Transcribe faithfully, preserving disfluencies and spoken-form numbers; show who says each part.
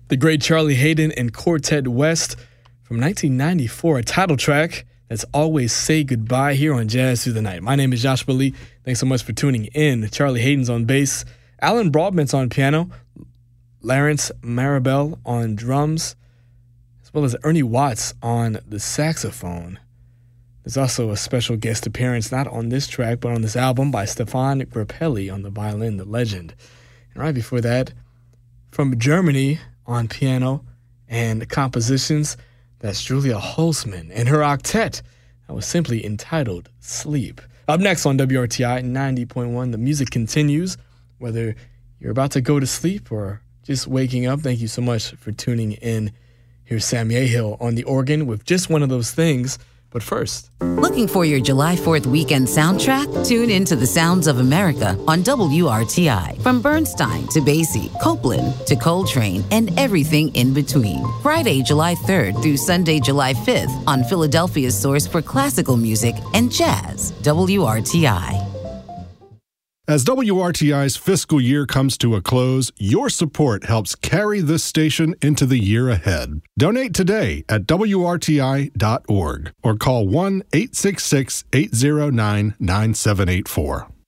Speaker 1: The great Charlie Haden and Quartet West from nineteen ninety-four, a title track that's Always Say Goodbye here on Jazz Through the Night. My name is Joshua Lee. Thanks so much for tuning in. Charlie Haden's on bass, Alan Broadbent's on piano, Lawrence Marabelle on drums, as well as Ernie Watts on the saxophone. There's also a special guest appearance, not on this track, but on this album by Stefan Grappelli on the violin, the legend. And right before that, from Germany on piano and compositions, that's Julia Holzman and her octet that was simply entitled Sleep. Up next on W R T I ninety point one, the music continues. Whether you're about to go to sleep or just waking up, thank you so much for tuning in. Here's Sam Yehill on the organ with Just One of Those Things. But first,
Speaker 2: looking for your July fourth weekend soundtrack? Tune into the Sounds of America on W R T I. From Bernstein to Basie, Copeland to Coltrane, and everything in between. Friday, July third through Sunday, July fifth on Philadelphia's source for classical music and jazz, W R T I.
Speaker 3: As W R T I's fiscal year comes to a close, your support helps carry this station into the year ahead. Donate today at W R T I dot org or call one eight six six, eight zero nine, nine seven eight four.